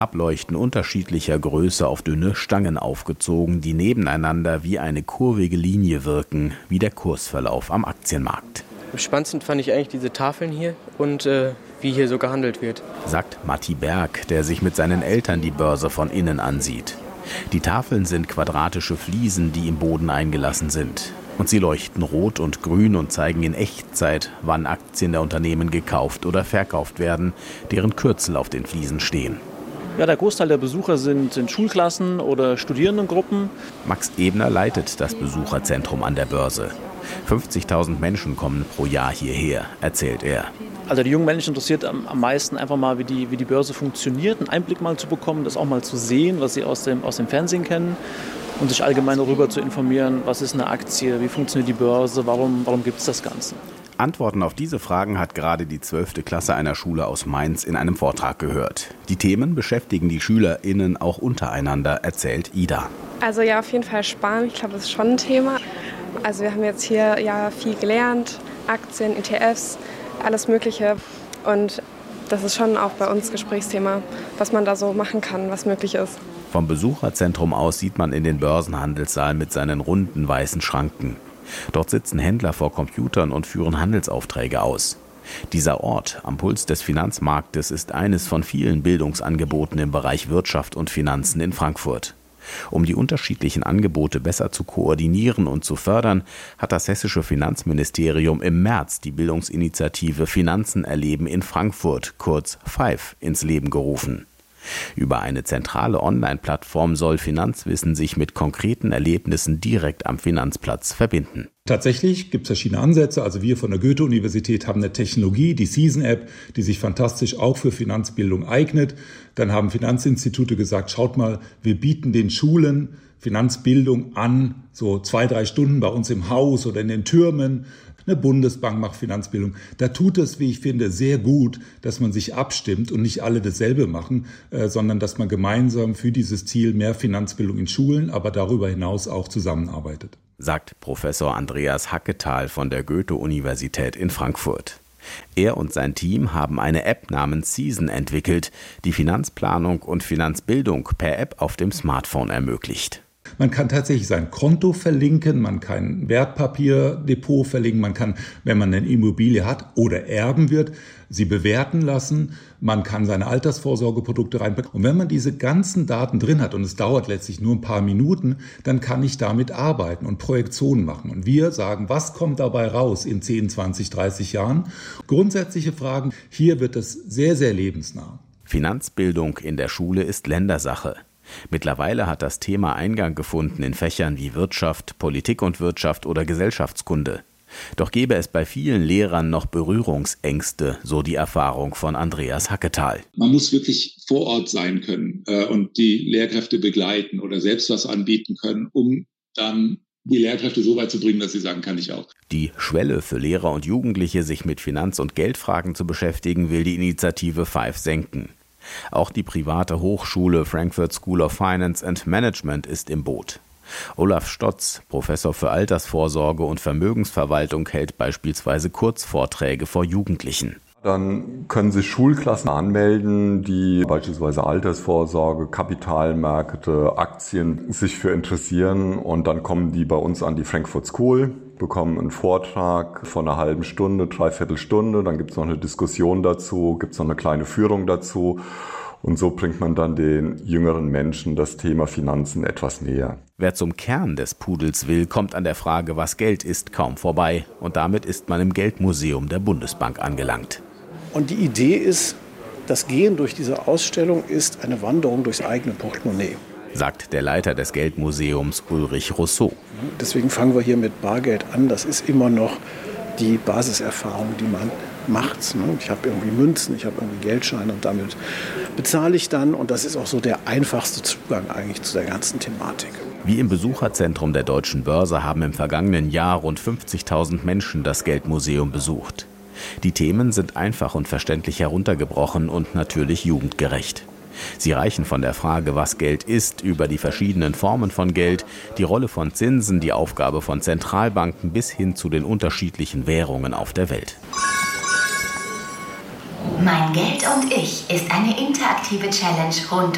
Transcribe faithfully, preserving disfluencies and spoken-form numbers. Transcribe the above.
Ableuchten unterschiedlicher Größe auf dünne Stangen aufgezogen, die nebeneinander wie eine kurvige Linie wirken, wie der Kursverlauf am Aktienmarkt. Am spannendsten fand ich eigentlich diese Tafeln hier und äh, wie hier so gehandelt wird. Sagt Matti Berg, der sich mit seinen Eltern die Börse von innen ansieht. Die Tafeln sind quadratische Fliesen, die im Boden eingelassen sind. Und sie leuchten rot und grün und zeigen in Echtzeit, wann Aktien der Unternehmen gekauft oder verkauft werden, deren Kürzel auf den Fliesen stehen. Ja, der Großteil der Besucher sind, sind Schulklassen oder Studierendengruppen. Max Ebner leitet das Besucherzentrum an der Börse. fünfzigtausend Menschen kommen pro Jahr hierher, erzählt er. Also die jungen Menschen interessiert am, am meisten einfach mal, wie die, wie die Börse funktioniert, einen Einblick mal zu bekommen, das auch mal zu sehen, was sie aus dem, aus dem Fernsehen kennen und sich allgemein darüber zu informieren, was ist eine Aktie, wie funktioniert die Börse, warum, warum gibt es das Ganze. Antworten auf diese Fragen hat gerade die zwölfte Klasse einer Schule aus Mainz in einem Vortrag gehört. Die Themen beschäftigen die SchülerInnen auch untereinander, erzählt Ida. Also ja, auf jeden Fall sparen. Ich glaube, das ist schon ein Thema. Also wir haben jetzt hier ja viel gelernt, Aktien, E T Fs, alles Mögliche. Und das ist schon auch bei uns Gesprächsthema, was man da so machen kann, was möglich ist. Vom Besucherzentrum aus sieht man in den Börsenhandelssaal mit seinen runden weißen Schranken. Dort sitzen Händler vor Computern und führen Handelsaufträge aus. Dieser Ort am Puls des Finanzmarktes ist eines von vielen Bildungsangeboten im Bereich Wirtschaft und Finanzen in Frankfurt. Um die unterschiedlichen Angebote besser zu koordinieren und zu fördern, hat das hessische Finanzministerium im März die Bildungsinitiative Finanzen erleben in Frankfurt, kurz F I F, ins Leben gerufen. Über eine zentrale Online-Plattform soll Finanzwissen sich mit konkreten Erlebnissen direkt am Finanzplatz verbinden. Tatsächlich gibt es verschiedene Ansätze. Also wir von der Goethe-Universität haben eine Technologie, die Season-App, die sich fantastisch auch für Finanzbildung eignet. Dann haben Finanzinstitute gesagt, schaut mal, wir bieten den Schulen Finanzbildung an, so zwei, drei Stunden bei uns im Haus oder in den Türmen. Eine Bundesbank macht Finanzbildung. Da tut es, wie ich finde, sehr gut, dass man sich abstimmt und nicht alle dasselbe machen, äh, sondern dass man gemeinsam für dieses Ziel mehr Finanzbildung in Schulen, aber darüber hinaus auch zusammenarbeitet. Sagt Professor Andreas Hacketal von der Goethe-Universität in Frankfurt. Er und sein Team haben eine App namens Season entwickelt, die Finanzplanung und Finanzbildung per App auf dem Smartphone ermöglicht. Man kann tatsächlich sein Konto verlinken, man kann ein Wertpapierdepot verlinken, man kann, wenn man eine Immobilie hat oder erben wird, sie bewerten lassen, man kann seine Altersvorsorgeprodukte reinpacken. Und wenn man diese ganzen Daten drin hat und es dauert letztlich nur ein paar Minuten, dann kann ich damit arbeiten und Projektionen machen. Und wir sagen, was kommt dabei raus in zehn, zwanzig, dreißig Jahren? Grundsätzliche Fragen, hier wird es sehr, sehr lebensnah. Finanzbildung in der Schule ist Ländersache. Mittlerweile hat das Thema Eingang gefunden in Fächern wie Wirtschaft, Politik und Wirtschaft oder Gesellschaftskunde. Doch gäbe es bei vielen Lehrern noch Berührungsängste, so die Erfahrung von Andreas Hacketal. Man muss wirklich vor Ort sein können äh, und die Lehrkräfte begleiten oder selbst was anbieten können, um dann die Lehrkräfte so weit zu bringen, dass sie sagen, kann ich auch. Die Schwelle für Lehrer und Jugendliche, sich mit Finanz- und Geldfragen zu beschäftigen, will die Initiative F I F senken. Auch die private Hochschule Frankfurt School of Finance and Management ist im Boot. Olaf Stotz, Professor für Altersvorsorge und Vermögensverwaltung, hält beispielsweise Kurzvorträge vor Jugendlichen. Dann können sich Schulklassen anmelden, die beispielsweise Altersvorsorge, Kapitalmärkte, Aktien sich für interessieren. Und dann kommen die bei uns an die Frankfurt School, bekommen einen Vortrag von einer halben Stunde, dreiviertel Stunde. Dann gibt es noch eine Diskussion dazu, gibt es noch eine kleine Führung dazu. Und so bringt man dann den jüngeren Menschen das Thema Finanzen etwas näher. Wer zum Kern des Pudels will, kommt an der Frage, was Geld ist, kaum vorbei. Und damit ist man im Geldmuseum der Bundesbank angelangt. Und die Idee ist, das Gehen durch diese Ausstellung ist eine Wanderung durchs eigene Portemonnaie. Sagt der Leiter des Geldmuseums Ulrich Rousseau. Deswegen fangen wir hier mit Bargeld an. Das ist immer noch die Basiserfahrung, die man macht. Ich habe irgendwie Münzen, ich habe irgendwie Geldscheine und damit bezahle ich dann. Und das ist auch so der einfachste Zugang eigentlich zu der ganzen Thematik. Wie im Besucherzentrum der Deutschen Börse haben im vergangenen Jahr rund fünfzigtausend Menschen das Geldmuseum besucht. Die Themen sind einfach und verständlich heruntergebrochen und natürlich jugendgerecht. Sie reichen von der Frage, was Geld ist, über die verschiedenen Formen von Geld, die Rolle von Zinsen, die Aufgabe von Zentralbanken bis hin zu den unterschiedlichen Währungen auf der Welt. Mein Geld und ich ist eine interaktive Challenge rund